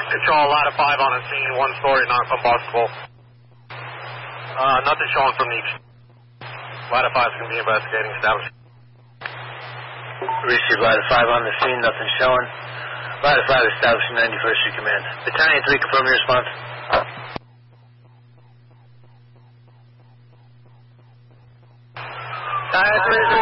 Control, ladder 5 on the scene, 1 story, non-combustible. Nothing showing from the ladder 5 is going to be investigating establishment. Received ladder 5 on the scene, nothing showing. Ladder 5 establishing 91st Street Command. Battalion 3, confirm your response. Battalion 3